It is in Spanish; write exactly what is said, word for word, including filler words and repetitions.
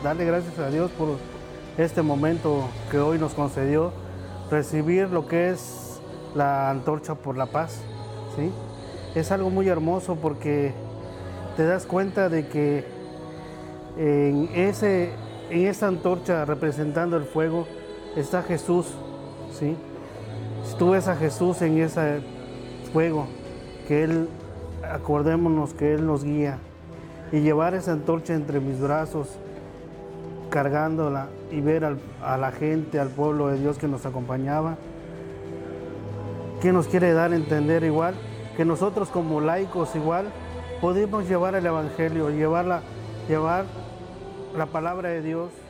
darle gracias a Dios por este momento que hoy nos concedió, recibir lo que es la antorcha por la paz, ¿sí? Es algo muy hermoso porque te das cuenta de que en, ese, en esa antorcha representando el fuego está Jesús, ¿sí? Si tú ves a Jesús en ese fuego, que Él, acordémonos que Él nos guía, y llevar esa antorcha entre mis brazos, cargándola y ver al, a la gente, al pueblo de Dios que nos acompañaba, que nos quiere dar a entender igual, que nosotros como laicos igual podemos llevar el Evangelio, llevar la, llevar la palabra de Dios